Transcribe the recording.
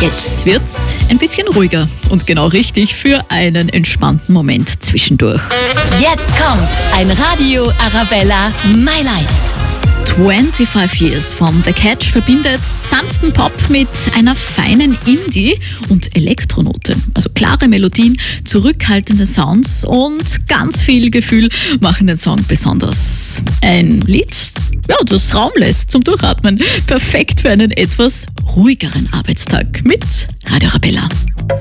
Jetzt wird's ein bisschen ruhiger und genau richtig für einen entspannten Moment zwischendurch. Jetzt kommt ein Radio Arabella My Light. 25 Years von The Catch verbindet sanften Pop mit einer feinen Indie- und Elektronote. Also klare Melodien, zurückhaltende Sounds und ganz viel Gefühl machen den Song besonders. Ein Lied, das Raum lässt zum Durchatmen. Perfekt für einen etwas ruhigeren Arbeitstag mit Radio Arabella.